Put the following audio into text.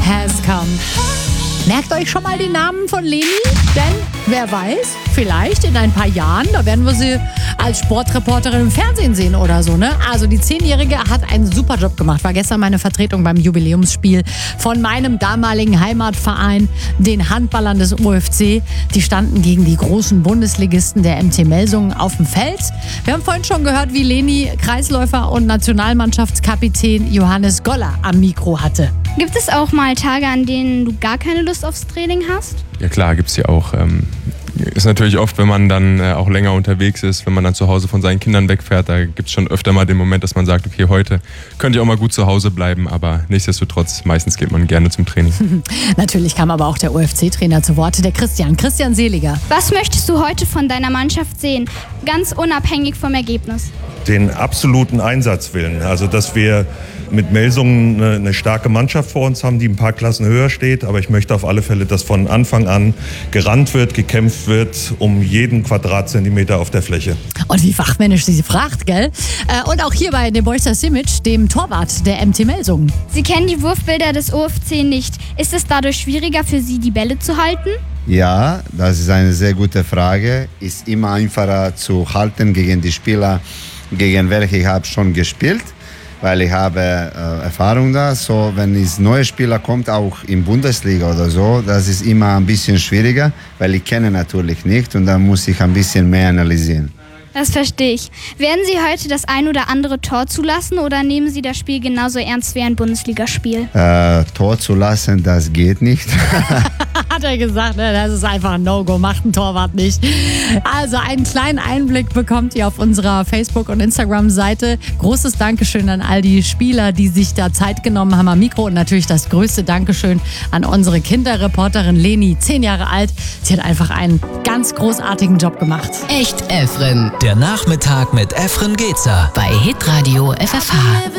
has come. Merkt euch schon mal die Namen von Leni, denn wer weiß, vielleicht in ein paar Jahren, da werden wir sie als Sportreporterin im Fernsehen sehen oder so, ne? Also die 10-Jährige hat einen super Job gemacht, war gestern meine Vertretung beim Jubiläumsspiel von meinem damaligen Heimatverein, den Handballern des OFC. Die standen gegen die großen Bundesligisten der MT Melsungen auf dem Feld. Wir haben vorhin schon gehört, wie Leni Kreisläufer und Nationalmannschaftskapitän Johannes Goller am Mikro hatte. Gibt es auch mal Tage, an denen du gar keine Lust aufs Training hast? Ja klar, gibt's ja auch. Ist natürlich oft, wenn man dann auch länger unterwegs ist, wenn man dann zu Hause von seinen Kindern wegfährt, da gibt's schon öfter mal den Moment, dass man sagt, okay, heute könnte ich auch mal gut zu Hause bleiben, aber nichtsdestotrotz, meistens geht man gerne zum Training. Natürlich kam aber auch der OFC-Trainer zu Worte, der Christian Seliger. Was möchtest du heute von deiner Mannschaft sehen, ganz unabhängig vom Ergebnis? Den absoluten Einsatzwillen, also dass wir mit Melsungen eine starke Mannschaft vor uns haben, die ein paar Klassen höher steht. Aber ich möchte auf alle Fälle, dass von Anfang an gerannt wird, gekämpft wird um jeden Quadratzentimeter auf der Fläche. Und wie fachmännisch sie fragt, gell? Und auch hier bei Nebojsa Simic, dem Torwart der MT Melsungen. Sie kennen die Wurfbilder des OFC nicht. Ist es dadurch schwieriger für Sie, die Bälle zu halten? Ja, das ist eine sehr gute Frage. Ist immer einfacher zu halten gegen die Spieler, gegen welche ich habe schon gespielt, weil ich habe Erfahrung da. So, wenn es neue Spieler kommt, auch in Bundesliga oder so, das ist immer ein bisschen schwieriger, weil ich kenne natürlich nicht und dann muss ich ein bisschen mehr analysieren. Das verstehe ich. Werden Sie heute das ein oder andere Tor zulassen oder nehmen Sie das Spiel genauso ernst wie ein Bundesligaspiel? Tor zulassen, das geht nicht. Hat er gesagt, ne? Das ist einfach ein No-Go, macht ein Torwart nicht. Also einen kleinen Einblick bekommt ihr auf unserer Facebook- und Instagram-Seite. Großes Dankeschön an all die Spieler, die sich da Zeit genommen haben am Mikro und natürlich das größte Dankeschön an unsere Kinderreporterin Leni, 10 Jahre alt. Sie hat einfach einen ganz großartigen Job gemacht. Echt Efren. Der Nachmittag mit Efren Gezer Bei Hitradio FFH.